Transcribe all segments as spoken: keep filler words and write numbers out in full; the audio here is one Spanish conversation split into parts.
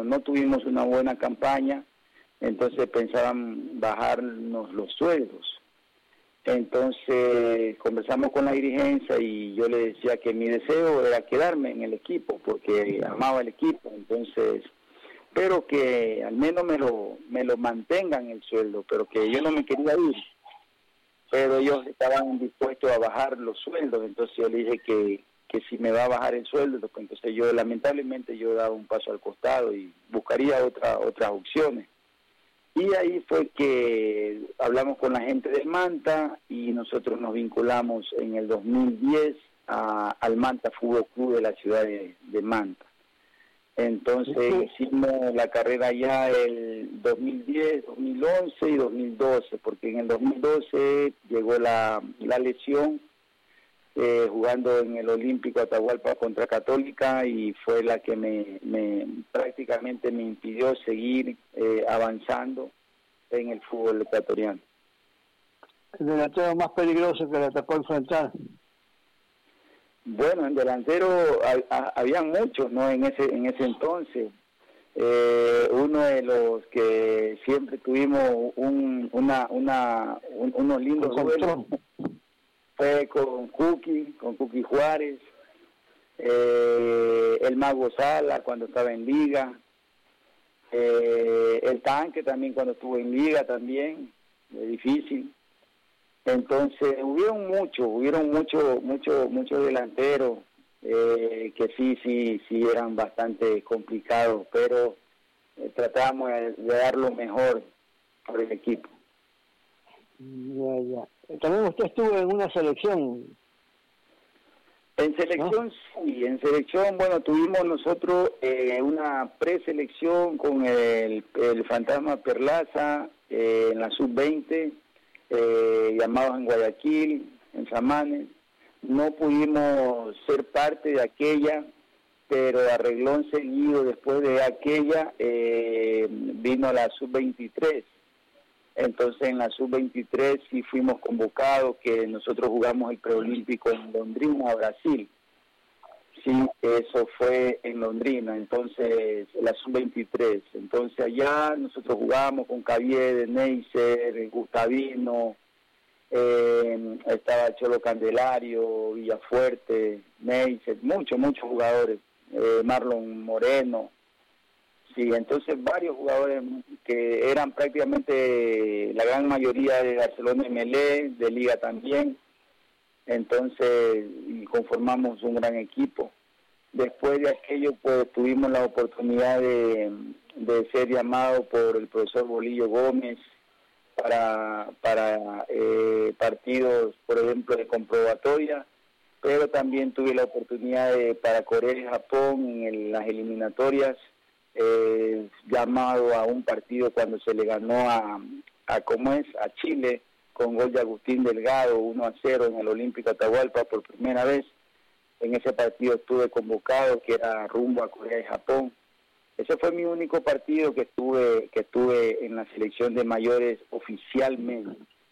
no tuvimos una buena campaña, entonces pensaban bajarnos los sueldos. Entonces conversamos con la dirigencia y yo le decía que mi deseo era quedarme en el equipo porque amaba el equipo, entonces, pero que al menos me lo me lo mantengan el sueldo, pero que yo no me quería ir, pero ellos estaban dispuestos a bajar los sueldos, entonces yo le dije que, que si me va a bajar el sueldo, pues entonces yo lamentablemente yo daba un paso al costado y buscaría otra, otras opciones. Y ahí fue que hablamos con la gente del Manta y nosotros nos vinculamos en el dos mil diez a, al Manta Fútbol Club de la ciudad de, de Manta. Entonces sí. Hicimos la carrera ya el dos mil diez, dos mil once y dos mil doce, porque en el dos mil doce llegó la, la lesión eh, jugando en el Olímpico Atahualpa contra Católica y fue la que me, me prácticamente me impidió seguir eh, avanzando en el fútbol ecuatoriano. El delantero más peligroso que le tocó enfrentar. Bueno, en delantero a, a, habían muchos, ¿no? En ese en ese entonces. Eh, uno de los que siempre tuvimos un, una, una, un, unos lindos duelos fue con Cookie, con Cookie Juárez, eh, el Mago Sala cuando estaba en Liga, eh, el Tanque también cuando estuvo en Liga también, es difícil. Entonces hubieron muchos, hubieron muchos, muchos, muchos delanteros eh, que sí, sí, sí eran bastante complicados, pero eh, tratábamos de, de dar lo mejor por el equipo. Ya, ya. También usted estuvo en una selección. En selección, ¿no? Sí, en selección, bueno, tuvimos nosotros eh, una preselección con el, el Fantasma Perlaza eh, en la sub veinte, eh, llamados en Guayaquil, en Samanes. No pudimos ser parte de aquella, pero a reglón seguido después de aquella eh, vino la sub veintitrés. Entonces en la sub veintitrés sí fuimos convocados, que nosotros jugamos el preolímpico en Londrina, Brasil. Sí, eso fue en Londrina, entonces la sub veintitrés. Entonces allá nosotros jugamos con Cavier, Neisser, Gustavino, eh, estaba Cholo Candelario, Villafuerte, Neisser, muchos, muchos jugadores, eh, Marlon Moreno. Sí, entonces varios jugadores que eran prácticamente la gran mayoría de Barcelona M L E, de Liga también, entonces y conformamos un gran equipo. Después de aquello, pues tuvimos la oportunidad de, de ser llamado por el profesor Bolillo Gómez para, para eh, partidos, por ejemplo, de comprobatoria, pero también tuve la oportunidad de, para Corea y Japón en el, las eliminatorias, Eh, llamado a un partido cuando se le ganó a, a ¿cómo es? a Chile con gol de Agustín Delgado, uno a cero en el Olímpico Atahualpa por primera vez. En ese partido estuve convocado, que era rumbo a Corea y Japón. Ese fue mi único partido que estuve que estuve en la selección de mayores oficialmente.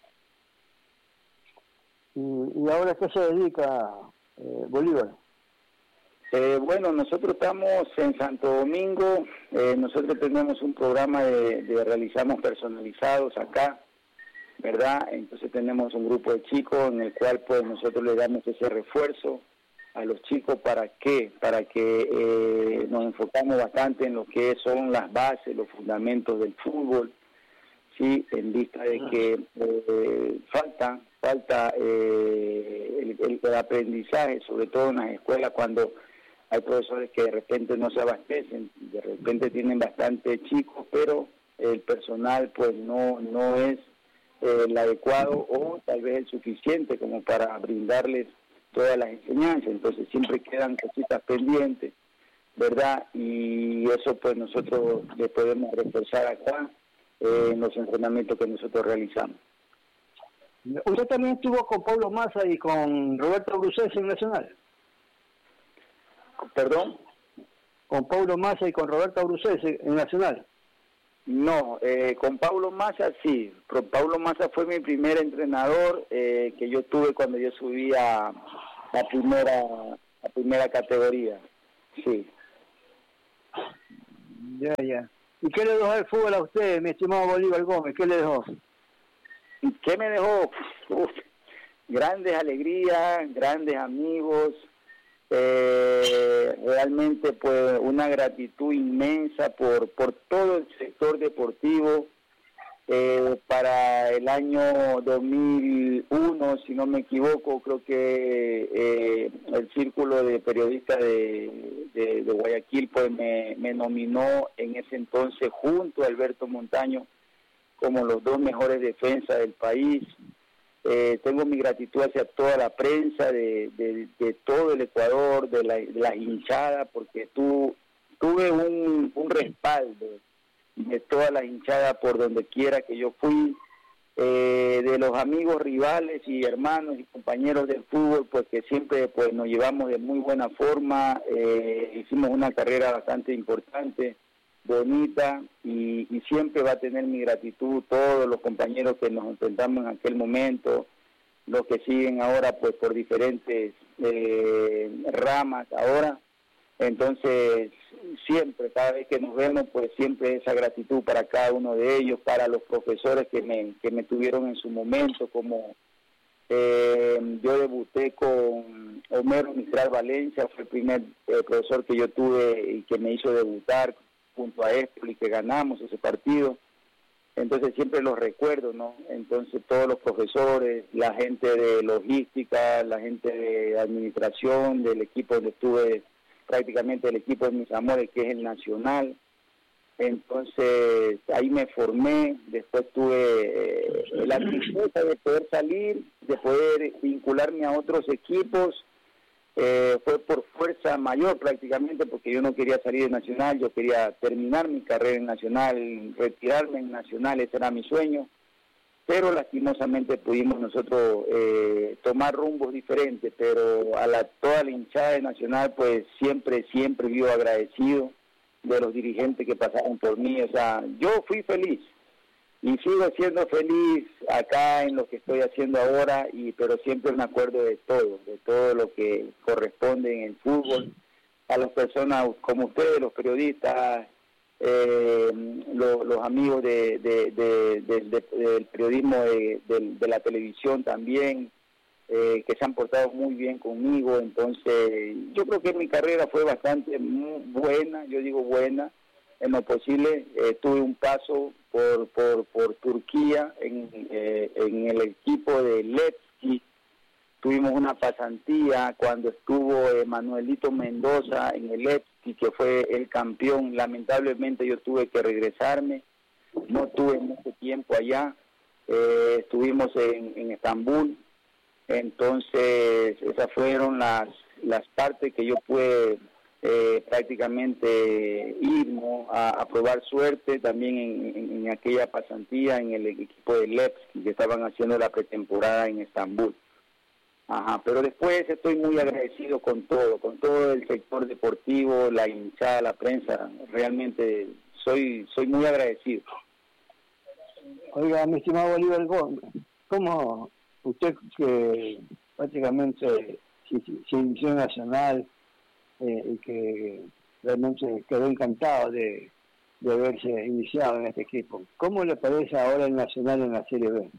¿Y, y ahora qué se dedica eh, Bolívar? Eh, bueno, nosotros estamos en Santo Domingo, eh, nosotros tenemos un programa de, de realizamos personalizados acá, ¿verdad? Entonces tenemos un grupo de chicos en el cual pues nosotros le damos ese refuerzo a los chicos. ¿Para qué? Para que eh, nos enfocamos bastante en lo que son las bases, los fundamentos del fútbol, sí, en vista de que eh, falta, falta eh, el, el, el aprendizaje, sobre todo en las escuelas cuando hay profesores que de repente no se abastecen, de repente tienen bastante chicos, pero el personal pues no no es eh, el adecuado o tal vez el suficiente como para brindarles todas las enseñanzas. Entonces siempre quedan cositas pendientes, ¿verdad? Y eso pues nosotros le podemos reforzar acá eh, en los entrenamientos que nosotros realizamos. ¿Usted también estuvo con Pablo Massa y con Roberto Brusés en Nacional? ¿Perdón? Con Pablo Massa y con Roberto Brusés en Nacional. No, eh, con Pablo Massa sí. Pablo Massa fue mi primer entrenador eh, que yo tuve cuando yo subí a la primera, a primera categoría. Sí. Ya, ya. ¿Y qué le dejó el fútbol a usted, mi estimado Bolívar Gómez? ¿Qué le dejó? ¿Qué me dejó? Uf, grandes alegrías, grandes amigos, eh, realmente pues una gratitud inmensa por, por todo el sector deportivo. Eh, para el año dos mil uno, si no me equivoco, creo que eh, el Círculo de Periodistas de, de, de Guayaquil pues me, me nominó en ese entonces junto a Alberto Montaño como los dos mejores defensas del país. Eh, tengo mi gratitud hacia toda la prensa de, de, de todo el Ecuador, de la, de la hinchada, porque tu, tuve un, un respaldo de todas las hinchadas por donde quiera que yo fui, eh, de los amigos, rivales y hermanos y compañeros del fútbol, pues que siempre pues nos llevamos de muy buena forma, eh, hicimos una carrera bastante importante, bonita, y, y siempre va a tener mi gratitud todos los compañeros que nos enfrentamos en aquel momento, los que siguen ahora pues por diferentes eh, ramas ahora. Entonces, siempre, cada vez que nos vemos, pues siempre esa gratitud para cada uno de ellos, para los profesores que me, que me tuvieron en su momento, como eh, yo debuté con Homero Mistral Valencia, fue el primer eh, profesor que yo tuve y que me hizo debutar junto a él y que ganamos ese partido. Entonces siempre los recuerdo, ¿no? Entonces todos los profesores, la gente de logística, la gente de administración, del equipo donde estuve, prácticamente el equipo de mis amores, que es el Nacional. Entonces ahí me formé, después tuve eh, la tristeza de poder salir, de poder vincularme a otros equipos. Eh, fue por fuerza mayor prácticamente, porque yo no quería salir de Nacional, yo quería terminar mi carrera en Nacional, retirarme en Nacional, ese era mi sueño, pero lastimosamente pudimos nosotros eh, tomar rumbos diferentes, pero a la, toda la hinchada de Nacional pues siempre, siempre vivo agradecido de los dirigentes que pasaron por mí. O sea, yo fui feliz y sigo siendo feliz acá en lo que estoy haciendo ahora, y pero siempre me acuerdo de todo, de todo lo que corresponde en el fútbol, a las personas como ustedes, los periodistas, eh, lo, los amigos de, de, de, de, de, del periodismo de, de, de la televisión también, eh, que se han portado muy bien conmigo. Entonces yo creo que mi carrera fue bastante muy buena, yo digo buena, en lo posible. Eh, tuve un paso por por, por Turquía en, eh, en el equipo de Levski. Tuvimos una pasantía cuando estuvo eh, Manuelito Mendoza en el Levski, que fue el campeón. Lamentablemente yo tuve que regresarme, no tuve mucho tiempo allá. Eh, estuvimos en, en Estambul. Entonces esas fueron las las partes que yo pude eh, prácticamente ir, ¿no?, a, a probar suerte también en, en, en aquella pasantía en el equipo de Levski, que estaban haciendo la pretemporada en Estambul. Ajá, pero después estoy muy agradecido con todo, con todo el sector deportivo, la hinchada, la prensa. Realmente soy soy muy agradecido. Oiga, mi estimado Bolívar Gómez, ¿cómo usted, que prácticamente se inició en Nacional eh, y que realmente quedó encantado de, de haberse iniciado en este equipo, cómo le parece ahora el Nacional en la Serie B?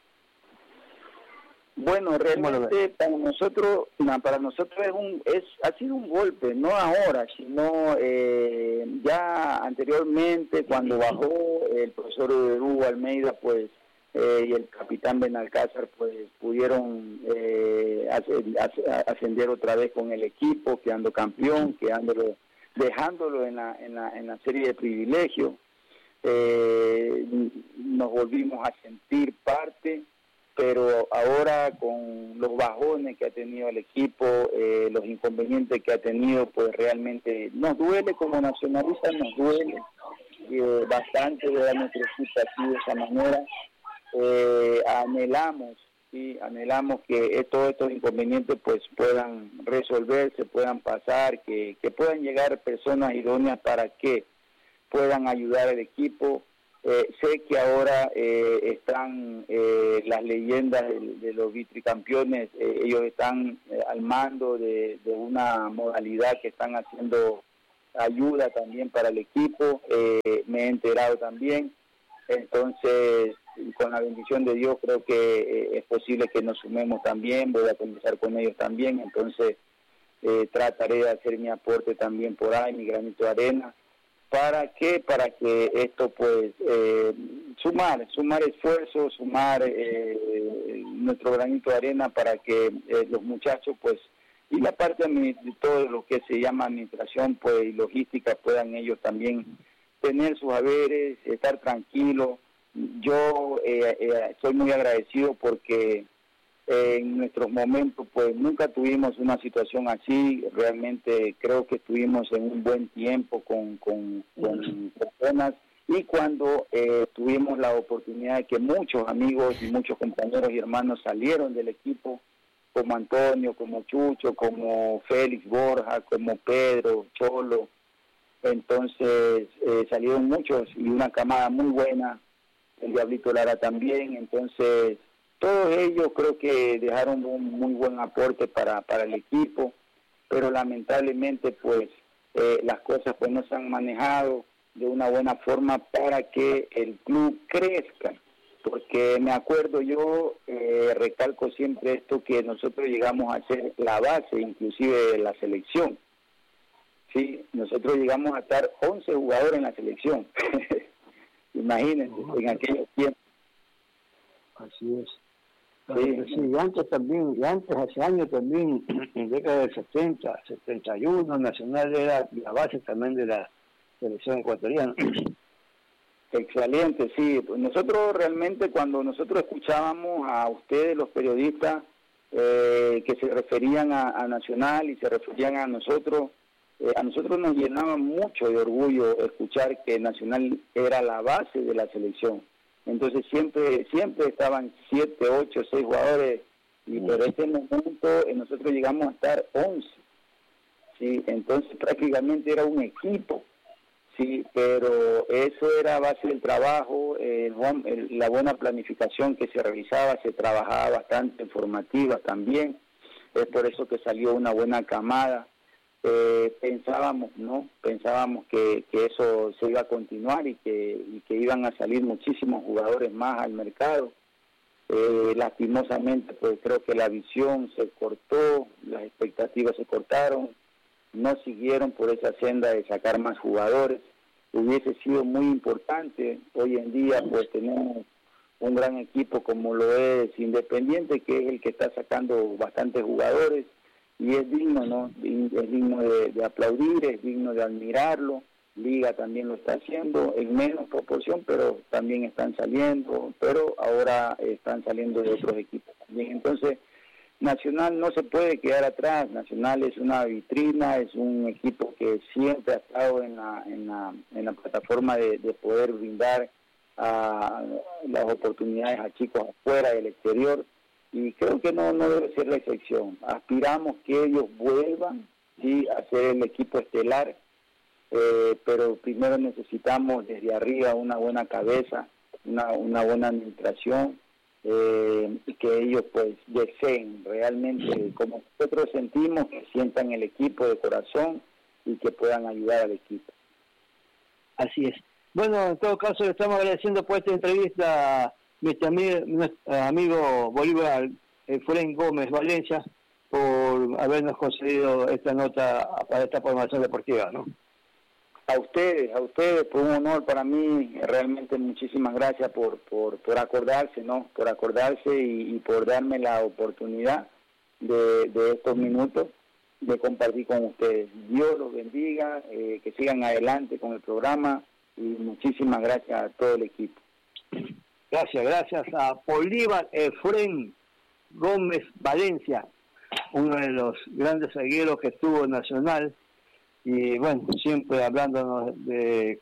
Bueno, realmente para nosotros, para nosotros es un, es, ha sido un golpe, no ahora, sino eh, ya anteriormente, cuando bajó el profesor Hugo Almeida, pues, eh, y el capitán Benalcázar, pues, pudieron eh, ascender otra vez con el equipo, quedando campeón, quedándolo, dejándolo en la, en la, en la serie de privilegio. Eh, nos volvimos a sentir parte, pero ahora con los bajones que ha tenido el equipo, eh, los inconvenientes que ha tenido, pues realmente nos duele como nacionalistas, nos duele eh, bastante ver a nuestro equipo así de esa manera. Eh, anhelamos, sí, anhelamos que todos estos inconvenientes pues puedan resolverse, puedan pasar, que, que puedan llegar personas idóneas para que puedan ayudar al equipo. Eh, sé que ahora eh, están eh, las leyendas de, de los vitricampeones, eh, ellos están eh, al mando de, de una modalidad que están haciendo ayuda también para el equipo, eh, me he enterado también. Entonces, con la bendición de Dios, creo que eh, es posible que nos sumemos también, voy a conversar con ellos también, entonces eh, trataré de hacer mi aporte también por ahí, mi granito de arena. ¿Para qué? Para que esto, pues, eh, sumar, sumar esfuerzos, sumar eh, nuestro granito de arena para que eh, los muchachos, pues, y la parte de todo lo que se llama administración, pues, y logística, puedan ellos también tener sus haberes, estar tranquilos. Yo eh, eh, estoy muy agradecido porque eh, en nuestros momentos pues nunca tuvimos una situación así. Realmente creo que estuvimos en un buen tiempo con, con, con personas, y cuando eh, tuvimos la oportunidad de que muchos amigos y muchos compañeros y hermanos salieron del equipo, como Antonio, como Chucho, como Félix Borja, como Pedro, Cholo. Entonces eh, salieron muchos y una camada muy buena, el Diablito Lara también. Entonces todos ellos creo que dejaron un muy buen aporte para, para el equipo, pero lamentablemente pues eh, las cosas pues no se han manejado de una buena forma para que el club crezca, porque me acuerdo yo, eh, recalco siempre esto, que nosotros llegamos a ser la base inclusive de la selección. Sí, nosotros llegamos a estar once jugadores en la selección. Imagínense, uh-huh. En aquellos tiempos. Así es. Sí. Sí, y antes también, y antes, hace años también, en década del setenta, setenta y uno, Nacional era la base también de la selección ecuatoriana. Excelente, sí. Nosotros realmente, cuando nosotros escuchábamos a ustedes, los periodistas, eh, que se referían a, a Nacional y se referían a nosotros, Eh, a nosotros nos llenaba mucho de orgullo escuchar que Nacional era la base de la selección. Entonces siempre siempre estaban siete, ocho, seis jugadores, y por ese momento eh, nosotros llegamos a estar once. ¿Sí? Entonces prácticamente era un equipo, sí, pero eso era a base del trabajo, eh, el, la buena planificación que se realizaba, se trabajaba bastante en formativas también. Es por eso que salió una buena camada. Eh, pensábamos, ¿no? Pensábamos que, que eso se iba a continuar y que, y que iban a salir muchísimos jugadores más al mercado. Eh, lastimosamente, pues creo que la visión se cortó, las expectativas se cortaron, no siguieron por esa senda de sacar más jugadores. Hubiese sido muy importante. Hoy en día, pues tenemos un gran equipo como lo es Independiente, que es el que está sacando bastantes jugadores. Y es digno, ¿no? Es digno de, de aplaudir, es digno de admirarlo. Liga también lo está haciendo, en menos proporción, pero también están saliendo, pero ahora están saliendo de otros equipos también. Entonces, Nacional no se puede quedar atrás. Nacional es una vitrina, es un equipo que siempre ha estado en la, en la, en la plataforma de, de poder brindar a las oportunidades a chicos afuera del exterior. Y creo que no, no debe ser la excepción. Aspiramos que ellos vuelvan, sí, a ser el equipo estelar, eh, pero primero necesitamos desde arriba una buena cabeza, una, una buena administración, eh, y que ellos pues deseen realmente, como nosotros sentimos, que sientan el equipo de corazón y que puedan ayudar al equipo. Así es. Bueno, en todo caso, le estamos agradeciendo por esta entrevista nuestro amigo, nuestro amigo Bolívar Efrén Gómez Valencia, por habernos concedido esta nota para esta formación deportiva, ¿no? A ustedes, a ustedes, fue un honor para mí, realmente muchísimas gracias por por, por acordarse, ¿no? Por acordarse y, y por darme la oportunidad de, de estos minutos de compartir con ustedes. Dios los bendiga, eh, que sigan adelante con el programa, y muchísimas gracias a todo el equipo. Gracias, gracias a Bolívar Efrén Gómez Valencia, uno de los grandes zagueros que estuvo en Nacional, y bueno, siempre hablándonos de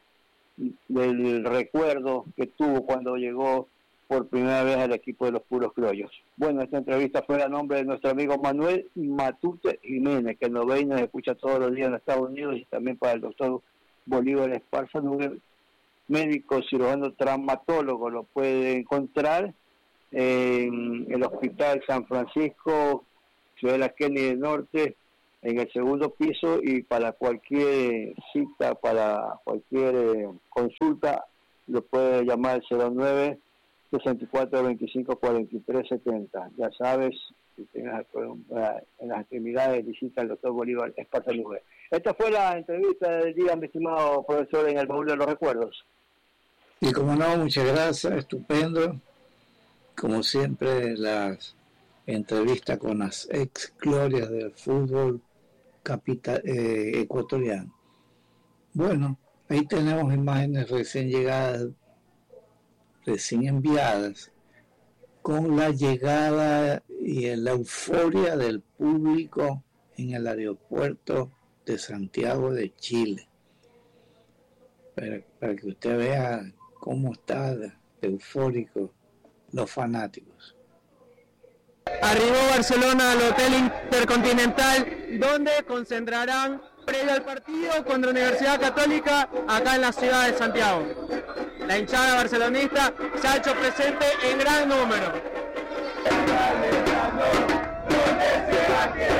del recuerdo que tuvo cuando llegó por primera vez al equipo de los Puros Criollos. Bueno, esta entrevista fue a nombre de nuestro amigo Manuel Matute Jiménez, que nos ve y nos escucha todos los días en Estados Unidos, y también para el doctor Bolívar Esparza Núñez, médico cirujano traumatólogo. Lo puede encontrar en el Hospital San Francisco, Ciudad de la Kennedy del Norte, en el segundo piso, y para cualquier cita, para cualquier eh, consulta, lo puede llamar al cero nueve, sesenta y cuatro, veinticinco, cuarenta y tres, setenta. Ya sabes, si tengas en las extremidades, visita al doctor Bolívar Esparza Luque. Esta fue la entrevista del día, mi estimado profesor, en el baúl de los recuerdos. Y como no, muchas gracias, estupendo. Como siempre, las entrevistas con las ex glorias del fútbol capital, eh, ecuatoriano. Bueno, ahí tenemos imágenes recién llegadas, recién enviadas, con la llegada y la euforia del público en el aeropuerto de Santiago de Chile. Para, para que usted vea cómo está eufórico los fanáticos. Arribó Barcelona al Hotel Intercontinental, donde concentrarán previo al partido contra la Universidad Católica acá en la ciudad de Santiago. La hinchada barcelonista se ha hecho presente en gran número.